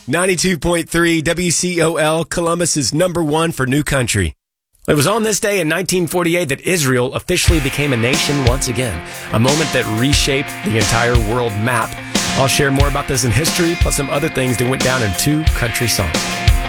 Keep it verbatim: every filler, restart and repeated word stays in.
ninety-two point three W C O L, Columbus is number one for new country. It was on this day in nineteen forty-eight that Israel officially became a nation once again, a moment that reshaped the entire world map. I'll share more about this in history, plus some other things that went down in two country songs.